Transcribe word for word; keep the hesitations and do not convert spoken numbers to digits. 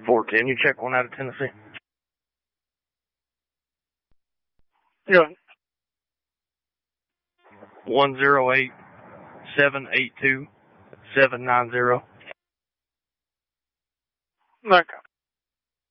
four ten, you check one out of Tennessee. Yeah. one zero eight, seven eight two, seven nine zero. Okay.